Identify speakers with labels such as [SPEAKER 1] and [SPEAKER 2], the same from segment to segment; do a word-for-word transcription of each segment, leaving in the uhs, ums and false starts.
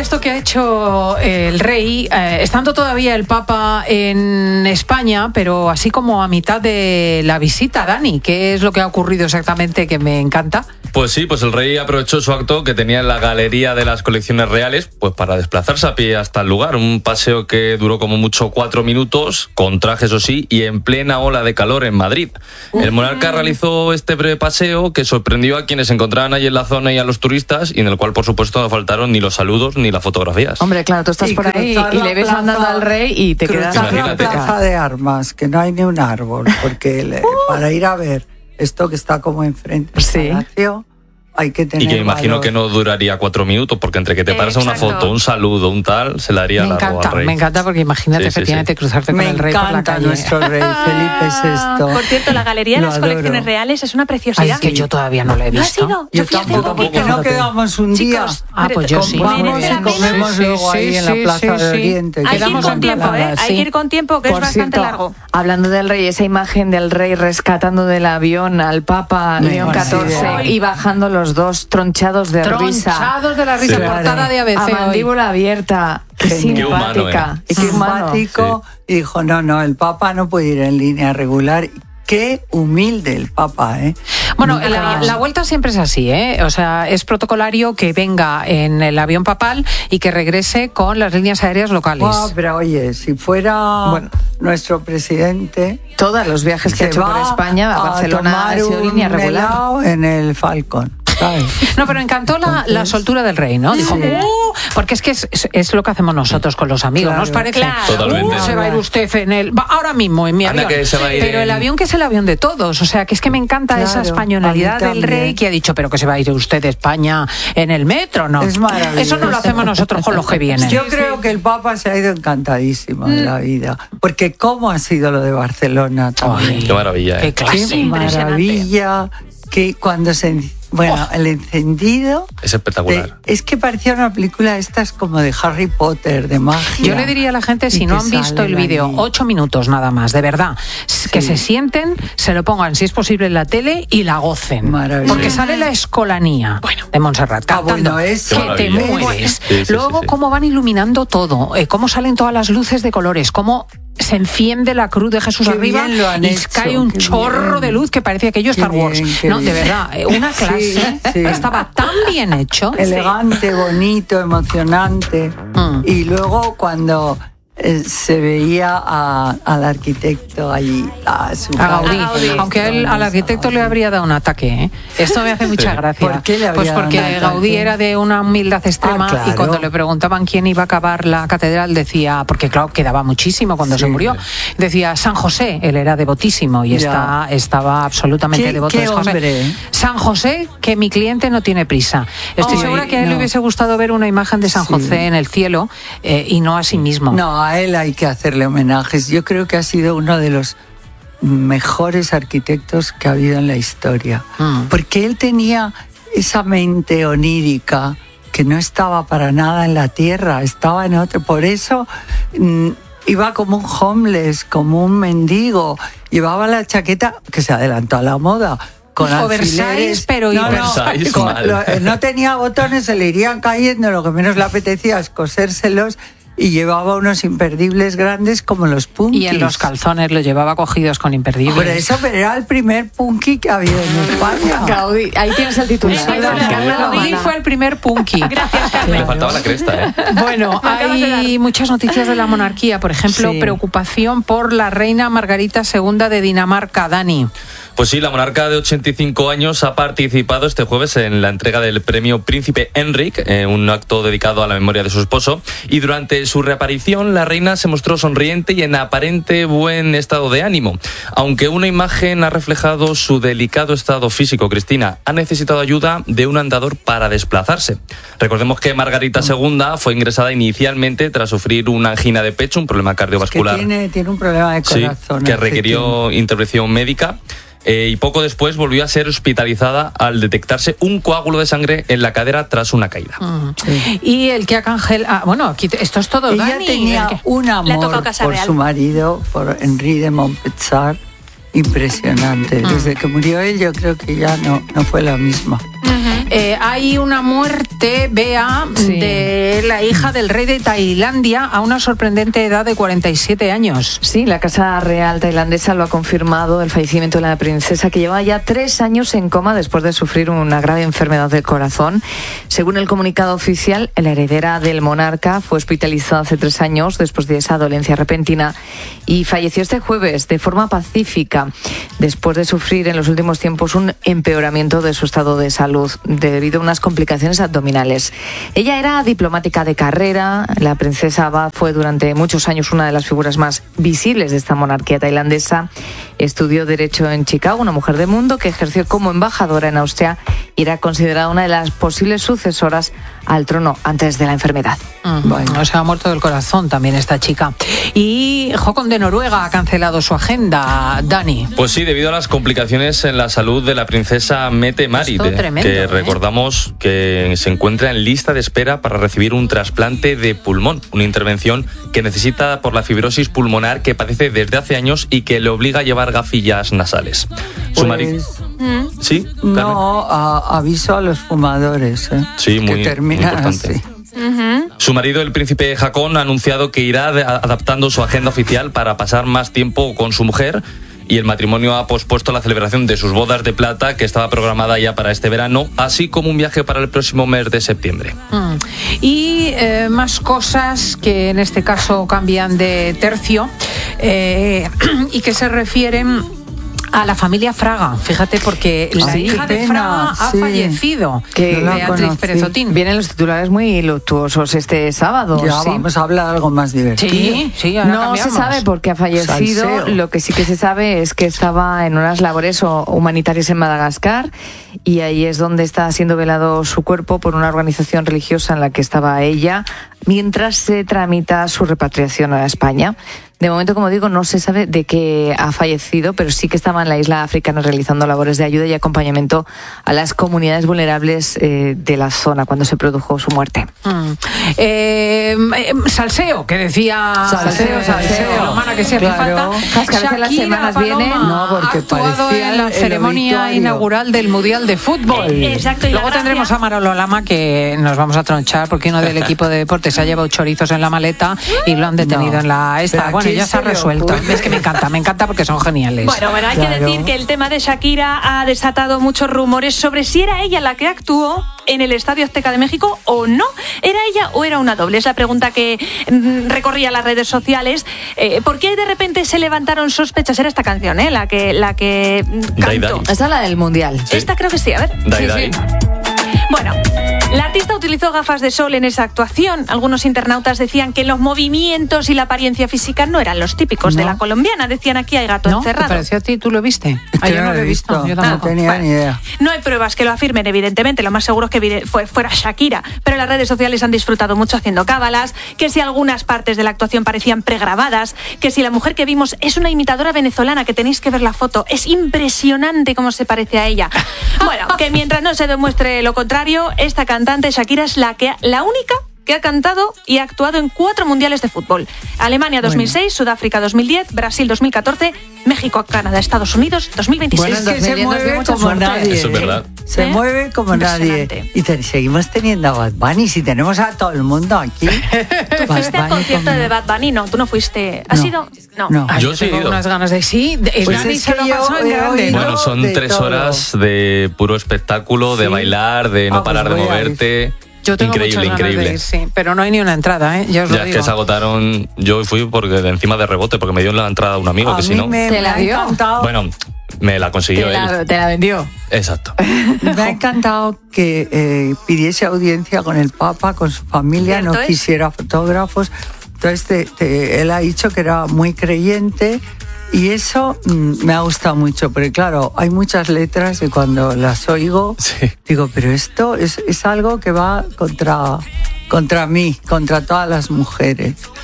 [SPEAKER 1] esto que ha hecho el rey, eh, estando todavía el Papa en España, pero así como a mitad de la visita, Dani, ¿qué es lo que ha ocurrido exactamente que me encanta?
[SPEAKER 2] Pues sí, pues el rey aprovechó su acto que tenía en la Galería de las Colecciones Reales pues para desplazarse a pie hasta el lugar. Un paseo que duró como mucho cuatro minutos, con traje eso sí, y en plena ola de calor en Madrid. El monarca realizó este breve paseo que sorprendió a quienes se encontraban ahí en la zona y a los turistas, y en el cual por supuesto no faltaron ni los saludos ni las fotografías.
[SPEAKER 3] Hombre, claro, tú estás
[SPEAKER 4] y
[SPEAKER 3] por ahí y le ves
[SPEAKER 4] plaza,
[SPEAKER 3] andando al rey y te quedas...
[SPEAKER 4] Cruzar la plaza de armas, que no hay ni un árbol, porque le, para ir a ver esto que está como enfrente del
[SPEAKER 3] sí.
[SPEAKER 4] palacio... Hay que tener
[SPEAKER 2] y que imagino
[SPEAKER 4] valor.
[SPEAKER 2] que no duraría cuatro minutos, porque entre que te paras a una foto, un saludo, un tal, se le haría
[SPEAKER 1] me
[SPEAKER 2] largo
[SPEAKER 1] encanta,
[SPEAKER 2] al rey.
[SPEAKER 1] Me encanta, porque imagínate sí, efectivamente sí, sí. cruzarte
[SPEAKER 4] me
[SPEAKER 1] con el rey por la calle.
[SPEAKER 4] Me encanta nuestro rey, Felipe sexto.
[SPEAKER 5] Por cierto, la Galería de las
[SPEAKER 4] adoro.
[SPEAKER 5] Colecciones Reales es una preciosidad.
[SPEAKER 1] Ay, es que yo todavía no la he visto.
[SPEAKER 5] ¿No has ido?
[SPEAKER 4] Yo,
[SPEAKER 5] yo fui
[SPEAKER 4] tampoco,
[SPEAKER 5] hace poquito.
[SPEAKER 4] porque no quedamos un día.
[SPEAKER 5] Chicos,
[SPEAKER 1] ah, pues yo sí.
[SPEAKER 4] Vamos y comemos
[SPEAKER 1] sí,
[SPEAKER 4] luego
[SPEAKER 1] sí,
[SPEAKER 4] ahí
[SPEAKER 1] sí,
[SPEAKER 4] en la Plaza
[SPEAKER 1] sí,
[SPEAKER 4] del
[SPEAKER 1] sí.
[SPEAKER 4] Oriente.
[SPEAKER 5] Hay que ir con tiempo, ¿eh? Hay que ir con tiempo, que
[SPEAKER 3] Por
[SPEAKER 5] es bastante
[SPEAKER 3] cierto,
[SPEAKER 5] largo.
[SPEAKER 3] Hablando del rey, esa imagen del rey rescatando del avión al Papa
[SPEAKER 4] Me
[SPEAKER 3] León catorce
[SPEAKER 4] sí.
[SPEAKER 3] y bajando los dos tronchados de risa.
[SPEAKER 1] Tronchados de la risa,
[SPEAKER 2] Sí.
[SPEAKER 1] portada de A B C
[SPEAKER 3] A
[SPEAKER 1] hoy.
[SPEAKER 3] mandíbula abierta. Qué
[SPEAKER 4] Genial.
[SPEAKER 3] simpática.
[SPEAKER 2] Qué
[SPEAKER 3] Y qué humano.
[SPEAKER 4] Simpático. Y dijo, no, no, el Papa no puede ir en línea regular. Qué humilde el Papa, ¿eh?
[SPEAKER 1] Bueno, la, la vuelta siempre es así, ¿eh? O sea, es protocolario que venga en el avión papal y que regrese con las líneas aéreas locales.
[SPEAKER 4] Oh, pero oye, si fuera bueno, nuestro presidente...
[SPEAKER 3] Todos los viajes que ha hecho por España, a Barcelona ha sido línea regular.
[SPEAKER 4] En el Falcon. ¿sabes?
[SPEAKER 1] No, pero encantó la, la soltura del rey, ¿no? Dijo,
[SPEAKER 4] Sí.
[SPEAKER 1] uh, porque es que es, es, es lo que hacemos nosotros con los amigos,
[SPEAKER 4] Claro,
[SPEAKER 1] ¿no os parece?
[SPEAKER 5] claro.
[SPEAKER 2] Totalmente.
[SPEAKER 1] Uh, se va a ir usted en el... va ahora mismo en mi
[SPEAKER 2] Anda,
[SPEAKER 1] avión.
[SPEAKER 2] que se va a ir
[SPEAKER 1] Pero el
[SPEAKER 2] en-
[SPEAKER 1] avión que es el avión de todos, o sea, que es que me encanta
[SPEAKER 4] Claro,
[SPEAKER 1] esa
[SPEAKER 4] a mí
[SPEAKER 1] españolidad del
[SPEAKER 4] también.
[SPEAKER 1] rey que ha dicho, pero que se va a ir usted de España en el metro, ¿no?
[SPEAKER 4] Es maravilloso.
[SPEAKER 1] Eso no lo hacemos nosotros con los que vienen.
[SPEAKER 4] Yo creo que el Papa se ha ido encantadísimo de la vida. Porque cómo ha sido lo de Barcelona también.
[SPEAKER 1] Ay,
[SPEAKER 2] Qué maravilla,
[SPEAKER 1] qué
[SPEAKER 2] ¿eh?
[SPEAKER 1] clase.
[SPEAKER 4] Qué maravilla. Que cuando se... Bueno, el encendido...
[SPEAKER 2] Es espectacular.
[SPEAKER 4] de- es que parecía una película estas como de Harry Potter, de magia.
[SPEAKER 1] Yo le diría a la gente, si
[SPEAKER 4] Y
[SPEAKER 1] no
[SPEAKER 4] que
[SPEAKER 1] han visto
[SPEAKER 4] sale
[SPEAKER 1] el
[SPEAKER 4] ahí.
[SPEAKER 1] vídeo, ocho minutos nada más, de verdad, que se sienten, se lo pongan, si es posible, en la tele y la gocen.
[SPEAKER 4] Maravilloso.
[SPEAKER 1] Porque sale la escolanía de Montserrat
[SPEAKER 4] Ah,
[SPEAKER 1] cantando,
[SPEAKER 4] bueno, es-
[SPEAKER 2] Qué
[SPEAKER 1] que te
[SPEAKER 2] maravilla.
[SPEAKER 1] mueres.
[SPEAKER 2] Sí, sí,
[SPEAKER 1] Luego,
[SPEAKER 2] sí, sí.
[SPEAKER 1] cómo van iluminando todo, eh, cómo salen todas las luces de colores, cómo se enciende la cruz de Jesús
[SPEAKER 4] Qué
[SPEAKER 1] arriba
[SPEAKER 4] bien lo han
[SPEAKER 1] y
[SPEAKER 4] hecho,
[SPEAKER 1] cae un
[SPEAKER 4] qué
[SPEAKER 1] chorro
[SPEAKER 4] bien.
[SPEAKER 1] de luz que parecía aquello
[SPEAKER 4] Qué
[SPEAKER 1] Star Wars.
[SPEAKER 4] bien, qué
[SPEAKER 1] No, de
[SPEAKER 4] bien.
[SPEAKER 1] verdad, eh, una clase.
[SPEAKER 4] Sí, sí.
[SPEAKER 1] Estaba tan bien hecho.
[SPEAKER 4] Elegante, bonito, emocionante.
[SPEAKER 1] Mm.
[SPEAKER 4] Y luego cuando eh, se veía a- al arquitecto allí, a su
[SPEAKER 1] A Gaudí.
[SPEAKER 5] A Gaudí.
[SPEAKER 1] Aunque a él, al arquitecto le habría dado un ataque, ¿eh? Esto me hace mucha gracia.
[SPEAKER 4] ¿Por qué le habría
[SPEAKER 1] Pues
[SPEAKER 4] dado
[SPEAKER 1] porque
[SPEAKER 4] un ataque?
[SPEAKER 1] Gaudí era de una humildad extrema
[SPEAKER 4] Ah, claro.
[SPEAKER 1] y cuando le preguntaban quién iba a acabar la catedral decía, porque claro, quedaba muchísimo cuando
[SPEAKER 4] Sí.
[SPEAKER 1] se murió, decía San José, él era devotísimo y
[SPEAKER 4] Ya.
[SPEAKER 1] está, estaba absolutamente
[SPEAKER 4] Qué-
[SPEAKER 1] devoto
[SPEAKER 4] qué
[SPEAKER 1] de José.
[SPEAKER 4] hombre, ¿eh?
[SPEAKER 1] San José, que mi cliente no tiene prisa. Estoy
[SPEAKER 4] Ay,
[SPEAKER 1] segura que a él
[SPEAKER 4] no.
[SPEAKER 1] le hubiese gustado ver una imagen de San
[SPEAKER 4] Sí.
[SPEAKER 1] José en el cielo eh, y no a sí mismo.
[SPEAKER 4] No, a él hay que hacerle homenajes. Yo creo que ha sido uno de los mejores arquitectos que ha habido en la historia.
[SPEAKER 1] Mm.
[SPEAKER 4] Porque él tenía esa mente onírica que no estaba para nada en la tierra, estaba en otro. Por eso mm, iba como un homeless, como un mendigo. Llevaba la chaqueta que se adelantó a la moda. Con
[SPEAKER 1] Oversize,
[SPEAKER 4] alfileres.
[SPEAKER 1] pero
[SPEAKER 4] no, no,
[SPEAKER 2] Oversize,
[SPEAKER 4] con-
[SPEAKER 2] mal.
[SPEAKER 4] lo- eh, no tenía botones, se le irían cayendo, lo que menos le apetecía es cosérselos, y llevaba unos imperdibles grandes como los punkis.
[SPEAKER 1] Y en los calzones los llevaba cogidos con imperdibles.
[SPEAKER 4] Por eso, pero era el primer punky que ha habido en España.
[SPEAKER 3] Gaudí, ahí tienes el titular.
[SPEAKER 5] Sí,
[SPEAKER 3] Carmen
[SPEAKER 1] Gaudí
[SPEAKER 3] Lomana.
[SPEAKER 1] fue el primer punky.
[SPEAKER 5] Gracias,
[SPEAKER 2] Le
[SPEAKER 5] Carmen.
[SPEAKER 2] faltaba la cresta, ¿eh?
[SPEAKER 1] Bueno,
[SPEAKER 5] Me acabas de
[SPEAKER 1] hay muchas noticias de la monarquía. Por ejemplo,
[SPEAKER 4] Sí.
[SPEAKER 1] preocupación por la reina Margarita segunda de Dinamarca, Dani.
[SPEAKER 2] Pues sí, la monarca de ochenta y cinco años ha participado este jueves en la entrega del premio Príncipe Enric, eh, un acto dedicado a la memoria de su esposo, y durante su reaparición la reina se mostró sonriente y en aparente buen estado de ánimo. Aunque una imagen ha reflejado su delicado estado físico, Cristina ha necesitado ayuda de un andador para desplazarse. Recordemos que Margarita segunda fue ingresada inicialmente tras sufrir una angina de pecho, un problema
[SPEAKER 4] Que
[SPEAKER 2] cardiovascular.
[SPEAKER 4] tiene, tiene un problema de
[SPEAKER 2] Sí,
[SPEAKER 4] corazón.
[SPEAKER 2] que
[SPEAKER 4] el
[SPEAKER 2] requirió intervención médica. Eh, y poco después volvió a ser hospitalizada al detectarse un coágulo de sangre en la cadera tras una caída.
[SPEAKER 1] Y el que ha canjelado... Ah, bueno, aquí te- esto es todo,
[SPEAKER 4] Ella
[SPEAKER 1] Dani.
[SPEAKER 4] tenía
[SPEAKER 1] El que-
[SPEAKER 4] un
[SPEAKER 5] Le ha tocado
[SPEAKER 4] amor
[SPEAKER 5] Casa
[SPEAKER 4] por
[SPEAKER 5] Real.
[SPEAKER 4] su marido, por Henri de Montpensart, impresionante. Desde que murió él, yo creo que ya no, no fue la misma.
[SPEAKER 1] Eh, hay una muerte, Bea, sí. de la hija del rey de Tailandia a una sorprendente edad de cuarenta y siete años.
[SPEAKER 3] Sí, la Casa Real tailandesa lo ha confirmado, el fallecimiento de la princesa, que lleva ya tres años en coma después de sufrir una grave enfermedad del corazón. Según el comunicado oficial, la heredera del monarca fue hospitalizada hace tres años después de esa dolencia repentina y falleció este jueves de forma pacífica, después de sufrir en los últimos tiempos un empeoramiento de su estado de salud debido a unas complicaciones abdominales. Ella era diplomática de carrera. La princesa Abad fue durante muchos años una de las figuras más visibles de esta monarquía tailandesa. Estudió Derecho en Chicago, una mujer de mundo que ejerció como embajadora en Austria y era considerada una de las posibles sucesoras al trono antes de la enfermedad.
[SPEAKER 1] Mm, bueno, o sea, ha muerto del corazón también esta chica. Y Håkon de Noruega ha cancelado su agenda, Dani.
[SPEAKER 2] Pues sí, debido a las complicaciones en la salud de la princesa Mette-Marit, que ¿eh? recordamos que se encuentra en lista de espera para recibir un trasplante de pulmón, una intervención que necesita por la fibrosis pulmonar que padece desde hace años y que le obliga a llevar gafillas nasales.
[SPEAKER 4] Pues,
[SPEAKER 2] Su marido... ¿Sí?
[SPEAKER 4] No, a, aviso a los fumadores. ¿eh?
[SPEAKER 2] Sí, muy,
[SPEAKER 4] que terminan
[SPEAKER 2] muy importante.
[SPEAKER 4] Así.
[SPEAKER 5] Uh-huh.
[SPEAKER 2] Su marido, el príncipe Haakon, ha anunciado que irá adaptando su agenda oficial para pasar más tiempo con su mujer, y el matrimonio ha pospuesto la celebración de sus bodas de plata, que estaba programada ya para este verano, así como un viaje para el próximo mes de septiembre.
[SPEAKER 1] Mm. Y eh, más cosas que en este caso cambian de tercio eh, y que se refieren a la familia Fraga, fíjate, porque la
[SPEAKER 4] sí,
[SPEAKER 1] hija de
[SPEAKER 4] pena,
[SPEAKER 1] Fraga ha
[SPEAKER 4] sí.
[SPEAKER 1] fallecido,
[SPEAKER 3] que
[SPEAKER 1] no Beatriz Pérez Otín.
[SPEAKER 3] Vienen los titulares muy luctuosos este sábado.
[SPEAKER 4] Ya
[SPEAKER 3] ¿sí?
[SPEAKER 4] vamos a hablar de algo más divertido.
[SPEAKER 1] Sí, sí, ahora
[SPEAKER 3] No
[SPEAKER 1] cambiamos.
[SPEAKER 3] se sabe por qué ha fallecido.
[SPEAKER 4] Salseo.
[SPEAKER 3] Lo que sí que se sabe es que estaba en unas labores humanitarias en Madagascar y ahí es donde está siendo velado su cuerpo por una organización religiosa en la que estaba ella, mientras se tramita su repatriación a España. De momento, como digo, no se sabe de qué ha fallecido, pero sí que estaba en la isla africana realizando labores de ayuda y acompañamiento a las comunidades vulnerables eh, de la zona cuando se produjo su muerte.
[SPEAKER 1] Mm. Eh, eh, salseo, que decía...
[SPEAKER 4] Salseo, salseo.
[SPEAKER 1] Romana, que sí hace
[SPEAKER 4] Claro.
[SPEAKER 1] falta.
[SPEAKER 3] Que a veces las semanas vienen,
[SPEAKER 4] no, porque
[SPEAKER 1] ha actuado
[SPEAKER 4] parecía
[SPEAKER 1] en la
[SPEAKER 4] el
[SPEAKER 1] ceremonia
[SPEAKER 4] obituario.
[SPEAKER 1] inaugural del Mundial de Fútbol.
[SPEAKER 5] Eh, exacto, y la
[SPEAKER 1] Luego
[SPEAKER 5] gracia-
[SPEAKER 1] tendremos a Manolo Lama, que nos vamos a tronchar porque uno del equipo de deportes se ha llevado chorizos en la maleta y lo han detenido
[SPEAKER 4] No.
[SPEAKER 1] en la esta.
[SPEAKER 4] Pero ¿a
[SPEAKER 1] Bueno,
[SPEAKER 4] quién
[SPEAKER 1] ya se ha
[SPEAKER 4] se le
[SPEAKER 1] resuelto.
[SPEAKER 4] ocurre?
[SPEAKER 1] Es que me encanta, me encanta porque son geniales.
[SPEAKER 5] Bueno, bueno, hay
[SPEAKER 4] Claro.
[SPEAKER 5] que decir que el tema de Shakira ha desatado muchos rumores sobre si era ella la que actuó en el Estadio Azteca de México o no. ¿Era ella o era una doble? Es la pregunta que mm, recorría las redes sociales. Eh, ¿Por qué de repente se levantaron sospechas? Era esta canción, ¿eh? La que, la que mm,
[SPEAKER 2] Dai,
[SPEAKER 5] cantó.
[SPEAKER 2] dai.
[SPEAKER 3] Esa es la del Mundial.
[SPEAKER 2] Sí.
[SPEAKER 5] Esta creo que sí, a ver.
[SPEAKER 2] Dai,
[SPEAKER 5] Sí,
[SPEAKER 2] dai.
[SPEAKER 5] sí. Bueno, la artista utilizó gafas de sol en esa actuación. Algunos internautas decían que los movimientos y la apariencia física no eran los típicos de
[SPEAKER 4] No.
[SPEAKER 5] la colombiana. Decían, aquí hay gato
[SPEAKER 1] ¿No? ¿Te
[SPEAKER 5] encerrado.
[SPEAKER 1] pareció a ti? ¿Tú lo viste? Ah,
[SPEAKER 4] Que
[SPEAKER 1] yo no lo he visto. Yo
[SPEAKER 4] no
[SPEAKER 1] tampoco.
[SPEAKER 4] tenía
[SPEAKER 5] Bueno,
[SPEAKER 4] ni idea.
[SPEAKER 5] No hay pruebas que lo afirmen, evidentemente. Lo más seguro es que vire- fue, fuera Shakira. Pero las redes sociales han disfrutado mucho haciendo cábalas, que si algunas partes de la actuación parecían pregrabadas, que si la mujer que vimos es una imitadora venezolana, que tenéis que ver la foto. Es impresionante cómo se parece a ella. Bueno, que mientras no se demuestre lo contrario, esta cantante Shakira es la, que, la única que ha cantado y ha actuado en cuatro mundiales de fútbol. Alemania dos mil seis, Sudáfrica dos mil diez, Brasil dos mil catorce, México, Canadá, Estados Unidos dos mil veintiséis.
[SPEAKER 4] Bueno, es que se
[SPEAKER 3] dos mil diez nos dio
[SPEAKER 4] mueve
[SPEAKER 3] mucha
[SPEAKER 4] como
[SPEAKER 3] suerte.
[SPEAKER 4] nadie.
[SPEAKER 2] Eso es verdad.
[SPEAKER 4] Se
[SPEAKER 5] ¿Eh?
[SPEAKER 4] mueve como nadie.
[SPEAKER 5] Impresionante.
[SPEAKER 4] Y te- seguimos teniendo a Bad Bunny. Si tenemos a todo el mundo aquí.
[SPEAKER 5] ¿Tú fuiste al concierto de Bad Bunny? No, tú no fuiste. ¿Has
[SPEAKER 4] No.
[SPEAKER 5] ido? No.
[SPEAKER 4] No.
[SPEAKER 1] Ay,
[SPEAKER 2] Yo
[SPEAKER 1] yo
[SPEAKER 2] sí he
[SPEAKER 1] tengo
[SPEAKER 2] ido.
[SPEAKER 1] unas ganas de sí. De,
[SPEAKER 4] Pues
[SPEAKER 1] Dani
[SPEAKER 4] es
[SPEAKER 1] se
[SPEAKER 4] que
[SPEAKER 1] lo
[SPEAKER 4] yo
[SPEAKER 1] pasó en
[SPEAKER 4] he
[SPEAKER 1] grande.
[SPEAKER 4] oído-
[SPEAKER 2] Bueno, son
[SPEAKER 4] de
[SPEAKER 2] tres
[SPEAKER 4] todo.
[SPEAKER 2] horas de puro espectáculo, de
[SPEAKER 4] Sí.
[SPEAKER 2] bailar, de no
[SPEAKER 4] Ah, pues
[SPEAKER 2] parar de
[SPEAKER 4] voy a ir.
[SPEAKER 2] moverte.
[SPEAKER 1] Yo tengo
[SPEAKER 2] Increíble,
[SPEAKER 1] muchas ganas
[SPEAKER 2] increíble.
[SPEAKER 1] de ir, sí, pero no hay ni una entrada, ¿eh? Ya os
[SPEAKER 2] Ya
[SPEAKER 1] lo
[SPEAKER 2] es
[SPEAKER 1] digo.
[SPEAKER 2] que se agotaron. Yo fui porque de encima de rebote, porque me dio la entrada un amigo,
[SPEAKER 4] A
[SPEAKER 2] que si
[SPEAKER 4] mí
[SPEAKER 2] no.
[SPEAKER 4] me,
[SPEAKER 3] ¿Te
[SPEAKER 4] me
[SPEAKER 3] la
[SPEAKER 4] ha
[SPEAKER 3] dio?
[SPEAKER 4] encantado.
[SPEAKER 2] Bueno, me la consiguió
[SPEAKER 3] Te
[SPEAKER 2] él.
[SPEAKER 3] la, te la vendió.
[SPEAKER 2] Exacto.
[SPEAKER 4] Me ha encantado que eh, pidiese audiencia con el Papa, con su familia,
[SPEAKER 5] ¿Cierto
[SPEAKER 4] no
[SPEAKER 5] es?
[SPEAKER 4] quisiera fotógrafos. Entonces, te- te- él ha dicho que era muy creyente y eso mm, me ha gustado mucho, porque claro, hay muchas letras y cuando las oigo,
[SPEAKER 2] Sí.
[SPEAKER 4] digo, pero esto es, es algo que va contra, contra mí, contra todas las mujeres.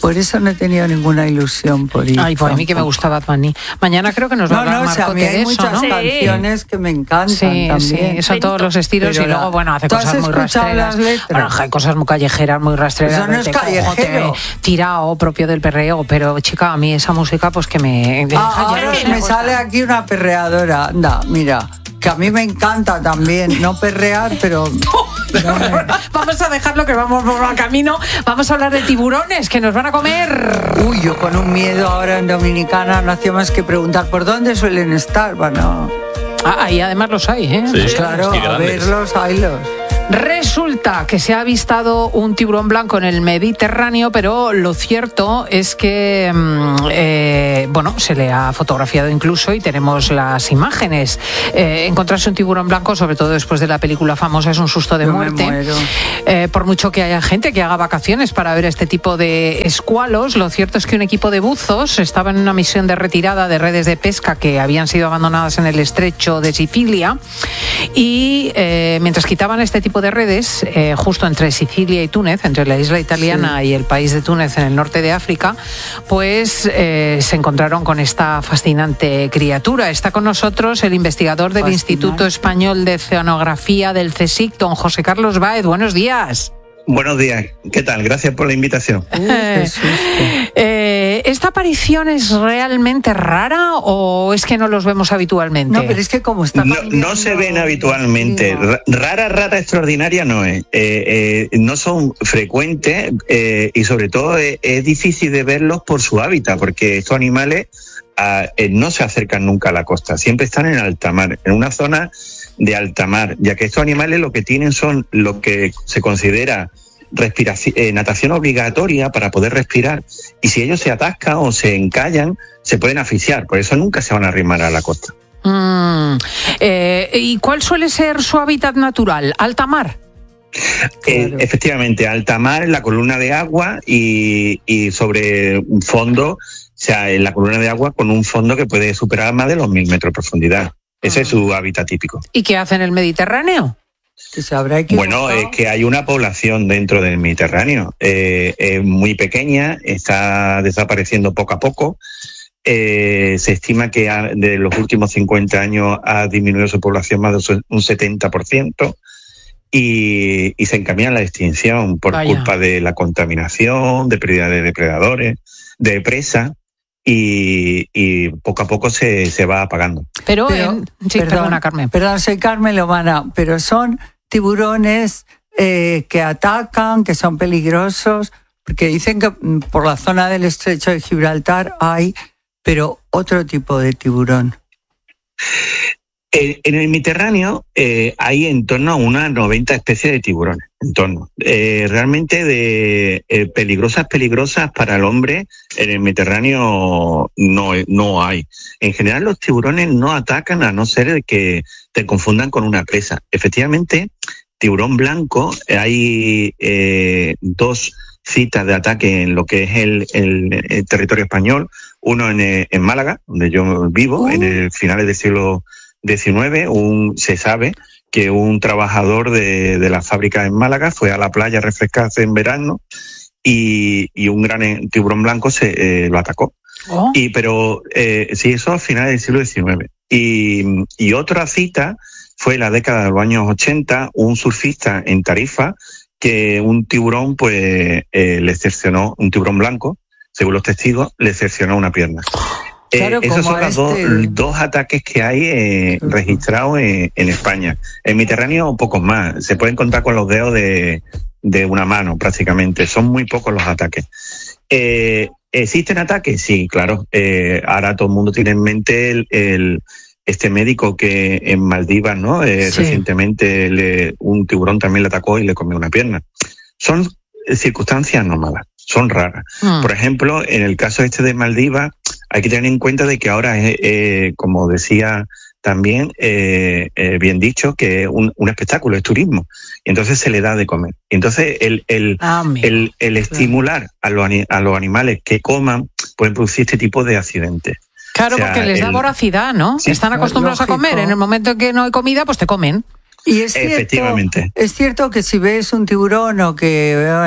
[SPEAKER 4] Por eso no he tenido ninguna ilusión por ir.
[SPEAKER 1] Ay, pues a mí que me gusta Bad Bunny. Mañana creo que nos va
[SPEAKER 4] no,
[SPEAKER 1] a hablar
[SPEAKER 4] no,
[SPEAKER 1] Marcote
[SPEAKER 4] o sea, a mí hay
[SPEAKER 1] de eso,
[SPEAKER 4] muchas
[SPEAKER 1] ¿no?
[SPEAKER 4] canciones sí. que me encantan
[SPEAKER 1] sí,
[SPEAKER 4] también.
[SPEAKER 1] Sí, son todos los estilos. Pero y luego, bueno, hace cosas muy rastreras. Bueno, hay cosas muy callejeras, muy rastreras.
[SPEAKER 4] Eso no es callejero.
[SPEAKER 1] Tirado, propio del perreo. Pero, chica, a mí esa música, pues que me...
[SPEAKER 4] Ah, ahora me sale aquí una perreadora. Anda, mira. Que a mí me encanta también, no perrear, pero... No me...
[SPEAKER 1] Vamos a dejarlo que vamos por el camino. Vamos a hablar de tiburones que nos van a comer.
[SPEAKER 4] Uy, yo con un miedo ahora en Dominicana no hacía más que preguntar por dónde suelen estar. Bueno...
[SPEAKER 1] Ah, ahí además los hay, ¿eh?
[SPEAKER 2] Sí,
[SPEAKER 4] pues claro, a verlos, haylos.
[SPEAKER 1] Resulta que se ha avistado un tiburón blanco en el Mediterráneo, pero lo cierto es que, eh, bueno, se le ha fotografiado incluso y tenemos las imágenes. Eh, encontrarse un tiburón blanco, sobre todo después de la película famosa, es un susto de
[SPEAKER 4] Yo
[SPEAKER 1] muerte.
[SPEAKER 4] Me muero.
[SPEAKER 1] Eh, por mucho que haya gente que haga vacaciones para ver este tipo de escualos, lo cierto es que un equipo de buzos estaba en una misión de retirada de redes de pesca que habían sido abandonadas en el estrecho de Sicilia y eh, mientras quitaban este tipo de redes, eh, justo entre Sicilia y Túnez, entre la isla italiana sí. y el país de Túnez en el norte de África, pues eh, se encontraron con esta fascinante criatura. Está con nosotros el investigador del Fascinante. Instituto Español de Oceanografía del CSIC, don José Carlos Báez. Buenos días.
[SPEAKER 6] Buenos días, ¿qué tal? Gracias por la invitación.
[SPEAKER 1] Uh, qué susto. Eh, ¿Esta aparición es realmente rara o es que no los vemos habitualmente?
[SPEAKER 4] No, pero es que como está
[SPEAKER 6] no, no se ven habitualmente. Rara, rara, extraordinaria no es. Eh, eh, no son frecuentes eh, y sobre todo es, es difícil de verlos por su hábitat, porque estos animales ah, eh, no se acercan nunca a la costa, siempre están en alta mar, en una zona de alta mar, ya que estos animales lo que tienen son lo que se considera respiración, eh, natación obligatoria para poder respirar, y si ellos se atascan o se encallan, se pueden asfixiar, por eso nunca se van a arrimar a la costa.
[SPEAKER 1] Mm, eh, ¿Y cuál suele ser su hábitat natural? ¿Alta mar?
[SPEAKER 6] Eh, claro. Efectivamente, alta mar, la columna de agua y, y sobre un fondo, o sea, en la columna de agua con un fondo que puede superar más de los mil metros de profundidad. Ese es su hábitat típico.
[SPEAKER 1] ¿Y qué hace en el Mediterráneo?
[SPEAKER 4] Se habrá
[SPEAKER 6] bueno, es que hay una población dentro del Mediterráneo. Eh, es muy pequeña, está desapareciendo poco a poco. Eh, se estima que ha, de los últimos cincuenta años ha disminuido su población más de un setenta por ciento y, y se encamina a la extinción por Vaya. culpa de la contaminación, de pérdida de depredadores, de presas. Y, y poco a poco se, se va apagando.
[SPEAKER 1] Pero, pero en, sí, perdón, perdona, Carmen.
[SPEAKER 4] Perdón, soy Carmen Lomana, pero son tiburones eh, que atacan, que son peligrosos, porque dicen que por la zona del estrecho de Gibraltar hay, pero otro tipo de tiburón.
[SPEAKER 6] En, en el Mediterráneo eh, hay en torno a unas noventa especies de tiburones, en torno. Eh, realmente de eh, peligrosas, peligrosas para el hombre, en el Mediterráneo no, no hay. En general los tiburones no atacan a no ser que te confundan con una presa. Efectivamente, tiburón blanco, hay eh, dos citas de ataque en lo que es el, el, el territorio español, uno en, en Málaga, donde yo vivo, uh. en el finales del siglo diecinueve, un, se sabe que un trabajador de, de la fábrica en Málaga fue a la playa a refrescarse en verano y, y un gran tiburón blanco se eh, lo atacó. Oh. Y pero eh, sí, eso a finales del siglo diecinueve. Y, y otra cita fue en la década de los años ochenta, un surfista en Tarifa que un tiburón pues eh, le cercenó, un tiburón blanco, según los testigos, le cercenó una pierna. Claro, eh, esos son los este... dos, dos ataques que hay eh, registrados en, en España. En Mediterráneo, pocos más. Se pueden contar con los dedos de, de una mano, prácticamente. Son muy pocos los ataques. Eh, ¿Existen ataques? Sí, claro. Eh, ahora todo el mundo tiene en mente el, el, este médico que en Maldivas, ¿no? Eh, sí. Recientemente le, un tiburón también le atacó y le comió una pierna. Son circunstancias anómalas. Son raras. Mm. Por ejemplo, en el caso este de Maldivas, hay que tener en cuenta de que ahora es, eh, como decía también, eh, eh, bien dicho, que es un, un espectáculo, es turismo. Y entonces se le da de comer. Y entonces el, el, ah, el, el estimular a los, a los animales que coman pueden producir este tipo de accidentes.
[SPEAKER 1] Claro, o sea, porque les da el, voracidad, ¿no? Sí, están acostumbrados lógico. a comer. En el momento en que no hay comida, pues te comen.
[SPEAKER 4] Y es cierto,
[SPEAKER 6] Efectivamente.
[SPEAKER 4] Es cierto que si ves un tiburón o que, bueno,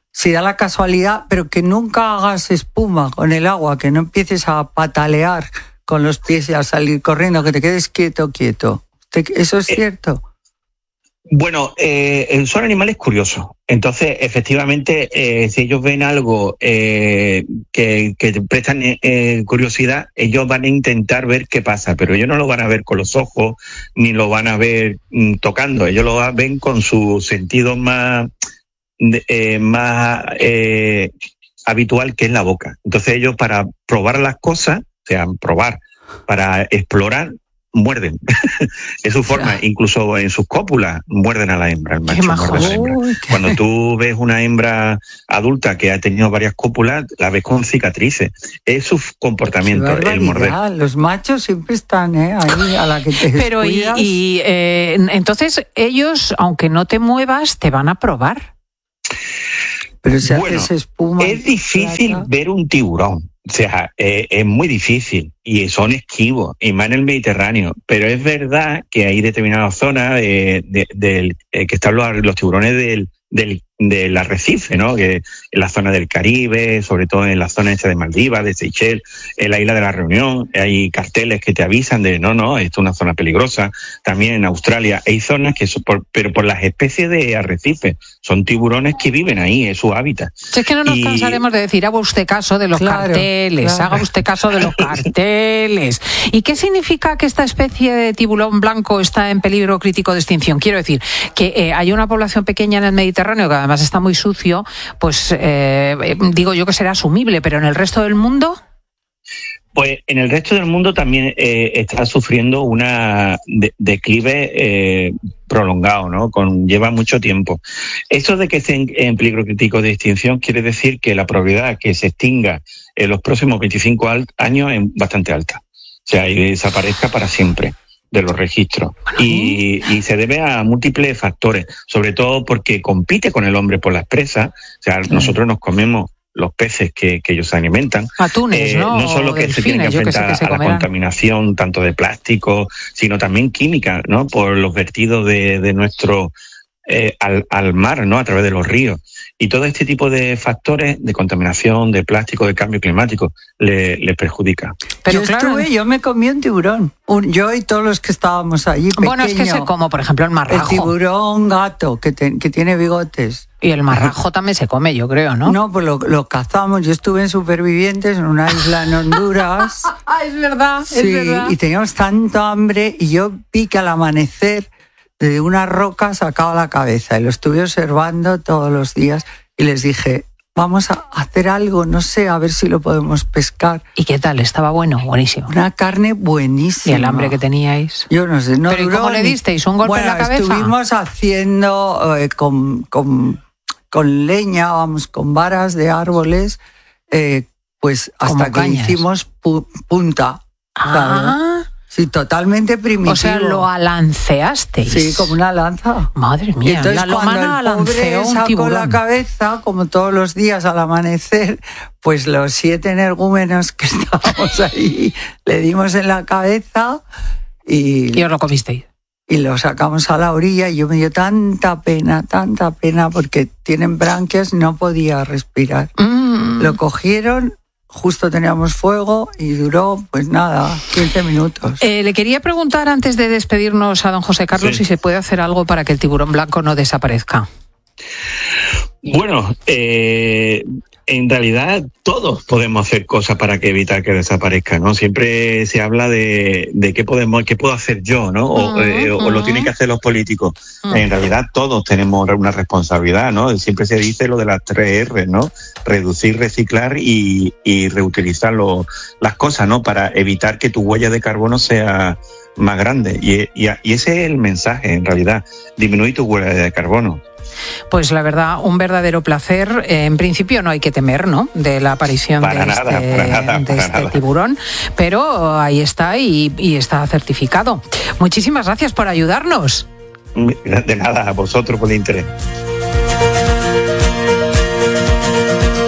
[SPEAKER 4] si da la casualidad, pero que nunca hagas espuma con el agua, que no empieces a patalear con los pies y a salir corriendo, que te quedes quieto, quieto. ¿Eso es cierto?
[SPEAKER 6] Bueno, eh, son animales curiosos. Entonces, efectivamente, eh, si ellos ven algo eh, que, que te prestan eh, curiosidad, ellos van a intentar ver qué pasa, pero ellos no lo van a ver con los ojos, ni lo van a ver mm, tocando. Ellos lo ven con sus sentidos más, eh, más eh, habitual, que es la boca. Entonces, ellos para probar las cosas, o sea, probar, para explorar, muerden. Es su forma. Ya. Incluso en sus cópulas muerden a la hembra. El macho muerde a la hembra. Cuando tú ves una hembra adulta que ha tenido varias cópulas, la ves con cicatrices. Es su comportamiento, el morder.
[SPEAKER 4] Los machos siempre están ¿eh? ahí a la que te
[SPEAKER 1] Pero y, y eh, entonces ellos, aunque no te muevas, te van a probar.
[SPEAKER 4] Pero si
[SPEAKER 6] bueno,
[SPEAKER 4] haces espuma,
[SPEAKER 6] es difícil plata. ver un tiburón. O sea, eh, es muy difícil y son esquivos, y más en el Mediterráneo. Pero es verdad que hay determinadas zonas de, de, de, de, que están los, los tiburones del, del, del arrecife, ¿no? Que en la zona del Caribe, sobre todo en la zona esta de Maldivas, de Seychelles, en la isla de la Reunión, hay carteles que te avisan de no, no, esto es una zona peligrosa. También en Australia hay zonas que son, por, pero por las especies de arrecife, son tiburones que viven ahí, es su hábitat.
[SPEAKER 1] Si es que no nos y... cansaremos de decir, haga usted caso de los claro, carteles, claro. haga usted caso de los carteles. ¿Y qué significa que esta especie de tiburón blanco está en peligro crítico de extinción? Quiero decir, que eh, hay una población pequeña en el Mediterráneo que además está muy sucio, pues eh, digo yo que será asumible, pero en el resto del mundo...
[SPEAKER 6] Pues en el resto del mundo también eh, está sufriendo una de- declive eh, prolongado, ¿no? Con, lleva mucho tiempo. Eso de que esté en, en peligro crítico de extinción quiere decir que la probabilidad que se extinga en los próximos veinticinco al- años es bastante alta. O sea, y desaparezca para siempre de los registros. Y, y se debe a múltiples factores, sobre todo porque compite con el hombre por las presas. O sea, sí. nosotros nos comemos los peces que, que ellos se alimentan.
[SPEAKER 1] Atunes, ¿no?
[SPEAKER 6] Eh, no solo que se tienen que enfrentar que que a la contaminación tanto de plástico, sino también química, ¿no? Por los vertidos de, de nuestro eh, al, al mar, ¿no? A través de los ríos. Y todo este tipo de factores de contaminación, de plástico, de cambio climático, le, le perjudica.
[SPEAKER 4] Pero yo claro, estuve, yo me comí un tiburón. Un, yo y todos los que estábamos allí.
[SPEAKER 1] Bueno,
[SPEAKER 4] pequeño,
[SPEAKER 1] es que se como, por ejemplo, el marrajo.
[SPEAKER 4] El tiburón gato, que, te, que tiene bigotes.
[SPEAKER 1] Y el marrajo también se come, yo creo, ¿no?
[SPEAKER 4] No, pues lo, lo cazamos. Yo estuve en Supervivientes, en una isla en Honduras.
[SPEAKER 1] Es verdad,
[SPEAKER 4] sí,
[SPEAKER 1] es verdad.
[SPEAKER 4] Y teníamos tanto hambre y yo vi que al amanecer de una roca sacaba la cabeza y lo estuve observando todos los días y les dije, vamos a hacer algo, no sé, a ver si lo podemos pescar.
[SPEAKER 1] ¿Y qué tal? ¿Estaba bueno? Buenísimo.
[SPEAKER 4] Una carne buenísima.
[SPEAKER 1] ¿Y el hambre que teníais?
[SPEAKER 4] Yo no sé. No
[SPEAKER 1] ¿Pero
[SPEAKER 4] duró
[SPEAKER 1] ¿y cómo le disteis? ¿Un golpe
[SPEAKER 4] bueno,
[SPEAKER 1] en la cabeza?
[SPEAKER 4] Estuvimos haciendo eh, con, con, con leña, vamos, con varas de árboles, eh, pues hasta que cañas. hicimos pu- punta.
[SPEAKER 1] Ah.
[SPEAKER 4] ¿sabes? Sí, totalmente primitivo.
[SPEAKER 1] O sea, lo alanceasteis.
[SPEAKER 4] Sí, como una lanza.
[SPEAKER 1] Madre mía,
[SPEAKER 4] y entonces,
[SPEAKER 1] la lomana
[SPEAKER 4] cuando el pobre
[SPEAKER 1] alanceó un
[SPEAKER 4] sacó
[SPEAKER 1] tiburón.
[SPEAKER 4] la cabeza, como todos los días al amanecer, pues los siete energúmenos que estábamos ahí le dimos en la cabeza y...
[SPEAKER 1] Y os lo comisteis.
[SPEAKER 4] Y lo sacamos a la orilla y yo me dio tanta pena, tanta pena, porque tienen branquias y no podía respirar.
[SPEAKER 1] Mm.
[SPEAKER 4] Lo cogieron... Justo teníamos fuego y duró, pues nada, quince minutos.
[SPEAKER 1] Eh, le quería preguntar antes de despedirnos a don José Carlos sí. si se puede hacer algo para que el tiburón blanco no desaparezca.
[SPEAKER 6] Bueno, eh, en realidad todos podemos hacer cosas para que evitar que desaparezca, ¿no? Siempre se habla de, de qué podemos, qué puedo hacer yo, ¿no? O, uh-huh. eh, o lo tienen que hacer los políticos. Uh-huh. En realidad todos tenemos una responsabilidad, ¿no? Siempre se dice lo de las tres R, ¿no? Reducir, reciclar y, y reutilizar lo, las cosas, ¿no? Para evitar que tu huella de carbono sea más grande. Y, y, y ese es el mensaje, en realidad. Disminuir tu huella de carbono.
[SPEAKER 1] Pues la verdad, un verdadero placer. En principio no hay que temer, ¿no?, de la aparición
[SPEAKER 6] para
[SPEAKER 1] de
[SPEAKER 6] nada,
[SPEAKER 1] este,
[SPEAKER 6] para nada,
[SPEAKER 1] de
[SPEAKER 6] para
[SPEAKER 1] este
[SPEAKER 6] nada.
[SPEAKER 1] tiburón, pero ahí está y, y está certificado. Muchísimas gracias por ayudarnos.
[SPEAKER 6] De nada, a vosotros por el interés.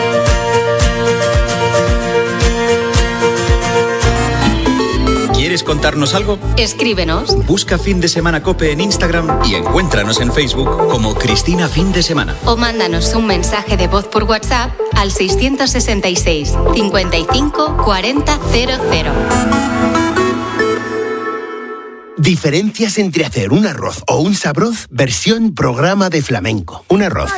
[SPEAKER 7] ¿Quieres contarnos algo?
[SPEAKER 8] Escríbenos.
[SPEAKER 7] Busca Fin de Semana COPE en Instagram y encuéntranos en Facebook como Cristina Fin de Semana.
[SPEAKER 8] O mándanos un mensaje de voz por WhatsApp al seiscientos sesenta y seis, cincuenta y cinco, cuarenta, cero cero.
[SPEAKER 9] Diferencias entre hacer un arroz o un sabroz versión programa de flamenco. Un arroz.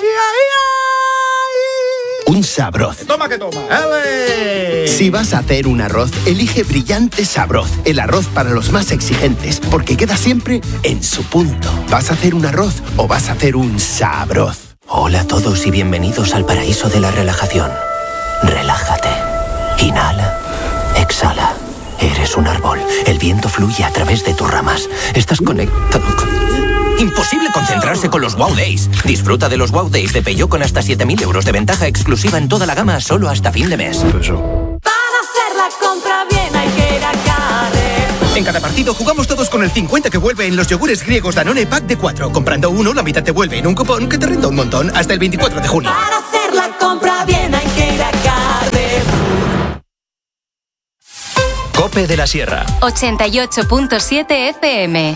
[SPEAKER 9] Un sabroz.
[SPEAKER 10] Toma que toma. ¡Ale!
[SPEAKER 9] Si vas a hacer un arroz, elige Brillante Sabroz, el arroz para los más exigentes, porque queda siempre en su punto. ¿Vas a hacer un arroz o vas a hacer un sabroz?
[SPEAKER 11] Hola a todos y bienvenidos al paraíso de la relajación. Relájate. Inhala. Exhala. Eres un árbol. El viento fluye a través de tus ramas. Estás conectado con... Imposible concentrarse con los Wow Days. Disfruta de los Wow Days de Peugeot con hasta siete mil euros de ventaja exclusiva en toda la gama solo hasta fin de mes.
[SPEAKER 12] Para hacer la compra bien hay que ir a Carrefour.
[SPEAKER 13] En cada partido jugamos todos con el cincuenta que vuelve en los yogures griegos Danone Pack de cuatro. Comprando uno, la mitad te vuelve en un cupón que te renta un montón hasta el veinticuatro de junio.
[SPEAKER 12] Para hacer la compra bien hay que ir a Carrefour.
[SPEAKER 7] COPE de la Sierra.
[SPEAKER 8] ochenta y ocho punto siete F M.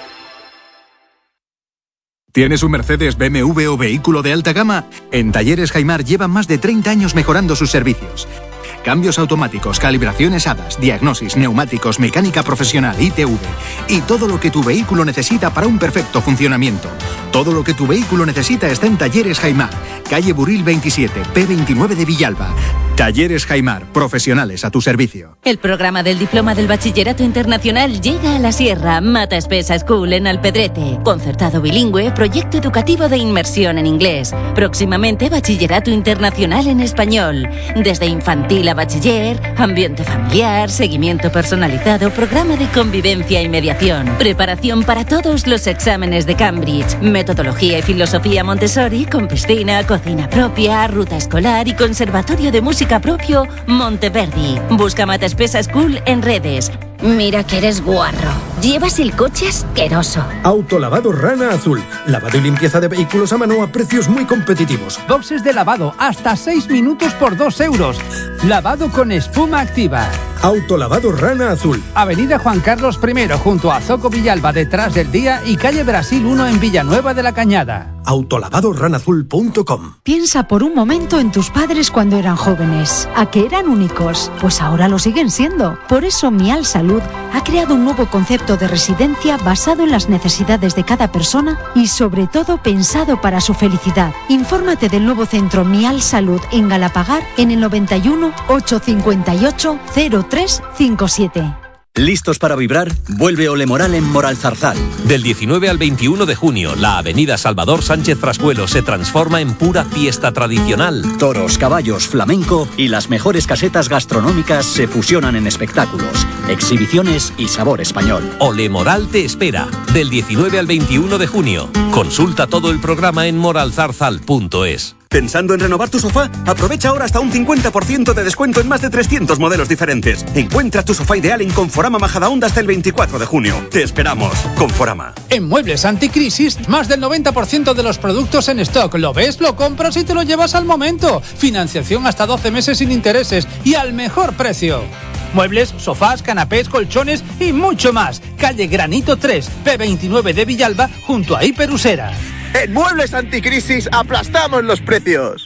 [SPEAKER 14] ¿Tienes un Mercedes, B M W o vehículo de alta gama? En Talleres Jaimar llevan más de treinta años mejorando sus servicios. Cambios automáticos, calibraciones H A D A S, diagnosis, neumáticos, mecánica profesional, I T V y todo lo que tu vehículo necesita para un perfecto funcionamiento. Todo lo que tu vehículo necesita está en Talleres Jaimar, calle Buril veintisiete, P veintinueve de Villalba. Talleres Jaimar, profesionales a tu servicio.
[SPEAKER 15] El programa del Diploma del Bachillerato Internacional llega a la Sierra. Mata Espesa School en Alpedrete. Concertado bilingüe, proyecto educativo de inmersión en inglés. Próximamente Bachillerato Internacional en español. Desde infantil a bachiller, ambiente familiar, seguimiento personalizado, programa de convivencia y mediación. Preparación para todos los exámenes de Cambridge. Metodología y filosofía Montessori con piscina, cocina propia, ruta escolar y conservatorio de música propio Monteverdi. Busca Mata Espesa School en redes.
[SPEAKER 16] Mira que eres guarro. Llevas el coche asqueroso.
[SPEAKER 17] Autolavado Rana Azul. Lavado y limpieza de vehículos a mano a precios muy competitivos.
[SPEAKER 18] Boxes de lavado hasta seis minutos por dos euros. Lavado con espuma activa.
[SPEAKER 17] Autolavado Rana Azul.
[SPEAKER 18] Avenida Juan Carlos primero junto a Zoco Villalba detrás del Día y calle Brasil uno en Villanueva de la Cañada.
[SPEAKER 17] autolavado ranazul punto com.
[SPEAKER 19] Piensa por un momento en tus padres cuando eran jóvenes. ¿A qué eran únicos? Pues ahora lo siguen siendo. Por eso Mial Salud ha creado un nuevo concepto de residencia basado en las necesidades de cada persona y sobre todo pensado para su felicidad. Infórmate del nuevo centro Mial Salud en Galapagar en el noventa y uno, ochocientos cincuenta y ocho, cero tres cincuenta y siete.
[SPEAKER 20] ¿Listos para vibrar? Vuelve Ole Moral en Moralzarzal.
[SPEAKER 21] Del diecinueve al veintiuno de junio, la avenida Salvador Sánchez Frascuelo se transforma en pura fiesta tradicional.
[SPEAKER 20] Toros, caballos, flamenco y las mejores casetas gastronómicas se fusionan en espectáculos, exhibiciones y sabor español.
[SPEAKER 21] Ole Moral te espera, del diecinueve al veintiuno de junio. Consulta todo el programa en moralzarzal punto es.
[SPEAKER 22] ¿Pensando en renovar tu sofá? Aprovecha ahora hasta un cincuenta por ciento de descuento en más de trescientos modelos diferentes. Encuentra tu sofá ideal en Conforama Majadahonda hasta el veinticuatro de junio. Te esperamos. Conforama.
[SPEAKER 18] En Muebles Anticrisis, más del noventa por ciento de los productos en stock. ¿Lo ves? Lo compras y te lo llevas al momento. Financiación hasta doce meses sin intereses y al mejor precio. Muebles, sofás, canapés, colchones y mucho más. Calle Granito tres, P veintinueve de Villalba, junto a Hiperusera.
[SPEAKER 10] En Muebles Anticrisis aplastamos los precios.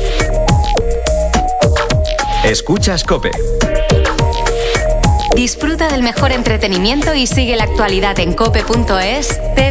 [SPEAKER 7] Escuchas COPE.
[SPEAKER 8] Disfruta del mejor entretenimiento y sigue la actualidad en cope punto es, T